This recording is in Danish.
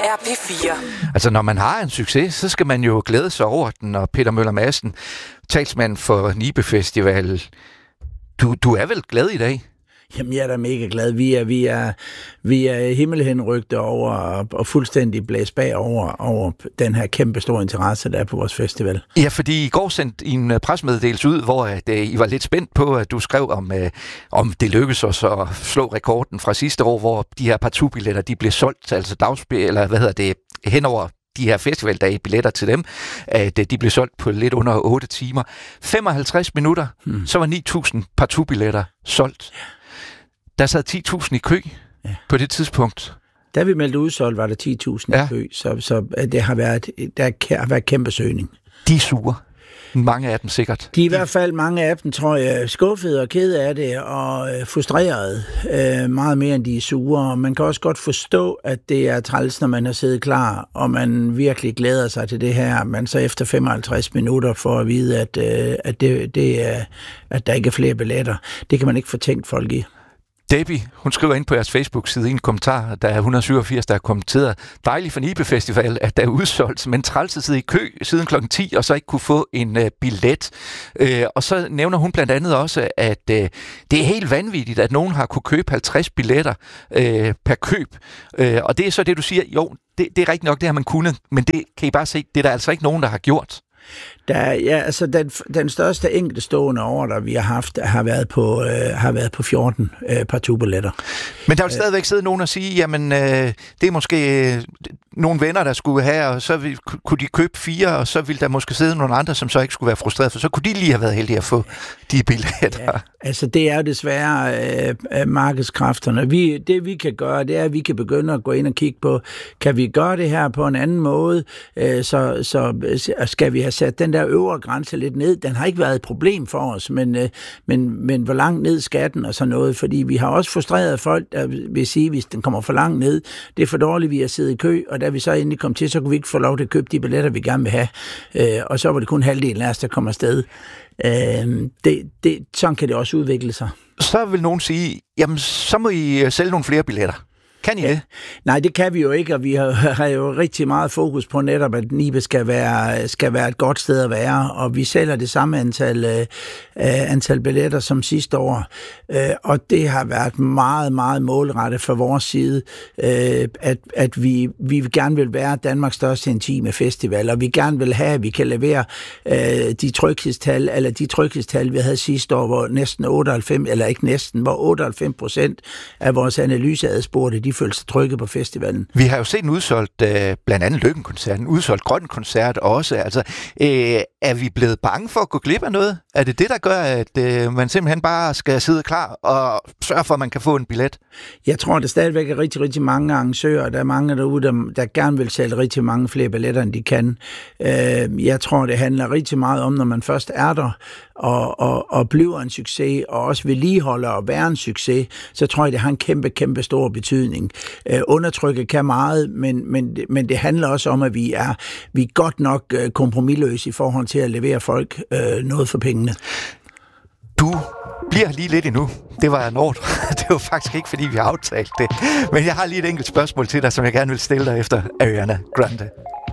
er P4. Altså, når man har en succes, så skal man jo glæde sig over den, og Peter Møller Madsen, talsmand for Nibe Festival. Du er vel glad i dag? Jamen, jeg er da mega glad. Vi er himmelhenrygte over og fuldstændig blæst bag over den her kæmpe store interesse, der er på vores festival. Ja, fordi i går sendte I en pressemeddelelse ud, hvor I var lidt spændt på, at du skrev om det lykkedes os at slå rekorden fra sidste år, hvor de her partout-billetter, de blev solgt, altså henover de her festivaldage, billetter til dem, at de blev solgt på lidt under 8 timer. 55 minutter, så var 9.000 partout-billetter solgt. Der sad 10.000 i kø på det tidspunkt. Da vi meldte udsolgt, var der 10.000 i kø, så der har været kæmpe søgning. De er sure. Mange af dem sikkert. De er i hvert fald mange af dem, tror jeg, skuffede og kede af det, og frustrerede meget mere, end de er sure. Man kan også godt forstå, at det er træls, når man har siddet klar, og man virkelig glæder sig til det her. Man så efter 55 minutter får at vide, at der ikke er flere billetter. Det kan man ikke få tænkt folk i. Debbie, hun skriver ind på jeres Facebook-side i en kommentar, der er 187, der er kommenteret. Dejligt for Nibe Festival, at der er udsolgt, men træls at sidde i kø siden kl. 10, og så ikke kunne få en billet. Og så nævner hun blandt andet også, at det er helt vanvittigt, at nogen har kunne købe 50 billetter per køb. Og det er så det, du siger, jo, det er rigtigt nok, det har man kunnet, men det kan I bare se, det er der altså ikke nogen, der har gjort. Den største enkeltstående order, vi har haft, har været på 14 partout-billetter. Men der vil stadigvæk sidde nogen og sige, jamen, det er måske nogle venner, der skulle have, og så kunne de købe 4, og så ville der måske sidde nogle andre, som så ikke skulle være frustreret, for så kunne de lige have været heldige at få de billetter. Ja, altså, det er jo desværre markedskræfterne. Det vi kan gøre, det er, at vi kan begynde at gå ind og kigge på, kan vi gøre det her på en anden måde, så skal vi have sat den der øvre grænse lidt ned. Den har ikke været et problem for os, men hvor langt ned skal den og sådan noget, fordi vi har også frustreret folk, der vil sige, hvis den kommer for langt ned, det er for dårligt, vi har siddet i kø, og da vi så endelig kom til, så kunne vi ikke få lov til at købe de billetter, vi gerne vil have. Og så var det kun halvdelen af os, der kom afsted. Sådan kan det også udvikle sig. Så vil nogen sige, jamen, så må I sælge nogle flere billetter. Kan I det? Nej, det kan vi jo ikke, og vi har jo rigtig meget fokus på netop, at Nibe skal være et godt sted at være, og vi sælger det samme antal billetter som sidste år, og det har været meget, meget målrettet fra vores side, at vi gerne vil være Danmarks største intime festival, og vi gerne vil have, at vi kan levere de tryghedstal, vi havde sidste år, hvor næsten 98% af vores analyseadspurgte, de følte sig trygge på festivalen. Vi har jo set en udsolgt, blandt andet Løkken-koncerten, udsolgt Grøn-koncert også. Altså, er vi blevet bange for at gå glip af noget? Er det det, der gør, at man simpelthen bare skal sidde klar og sørge for, at man kan få en billet? Jeg tror, der stadigvæk er rigtig, rigtig mange arrangører. Der er mange derude, der gerne vil sælge rigtig mange flere billetter, end de kan. Jeg tror, det handler rigtig meget om, når man først er der og bliver en succes, og også vedligeholder og være en succes, så tror jeg, det har en kæmpe, kæmpe stor betydning. Undertrykket kan meget, men det handler også om, at vi er godt nok kompromisløse i forhold til at levere folk noget for pengene. Du bliver lige lidt endnu. Det var en ordre. Det var faktisk ikke, fordi vi har aftalt det. Men jeg har lige et enkelt spørgsmål til dig, som jeg gerne vil stille dig efter Ariana Grande.